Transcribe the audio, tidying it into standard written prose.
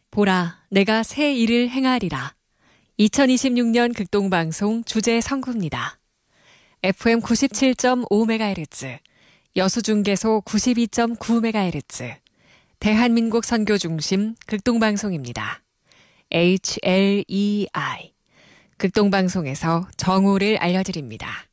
보라, 내가 새 일을 행하리라. 2026년 극동방송 주제 선구입니다. FM 97.5MHz, 여수중계소 92.9MHz, 대한민국 선교중심 극동방송입니다. HLEI, 극동방송에서 정오를 알려드립니다.